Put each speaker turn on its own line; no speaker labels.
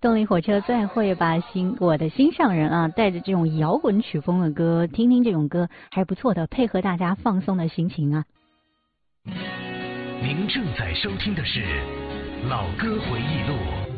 动力火车最会把我的心上人啊，带着这种摇滚曲风的歌，听听这种歌还不错的，配合大家放松的心情啊。
您正在收听的是《老歌回忆录》。